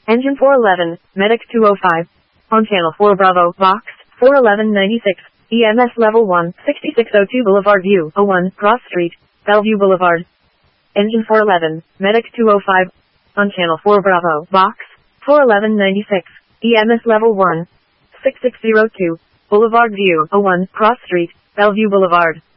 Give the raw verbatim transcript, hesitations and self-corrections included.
Engine four eleven, Medic two oh five. On Channel four Bravo, Box, four eleven ninety-six, E M S Level one, sixty-six oh two Boulevard View, oh one, Cross Street, Bellevue Boulevard. Engine four eleven, Medic two oh five. On Channel four Bravo, Box, four eleven ninety-six, E M S Level one, sixty-six oh two, Boulevard View, oh one, Cross Street, Bellevue Boulevard.